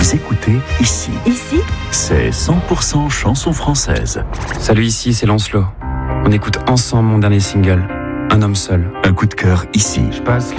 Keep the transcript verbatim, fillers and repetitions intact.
Vous écoutez Ici. Ici, C'est cent pour cent chanson française. Salut, ici c'est Lancelot. On écoute ensemble mon dernier single, Un homme seul. Un coup de cœur ici. Je passe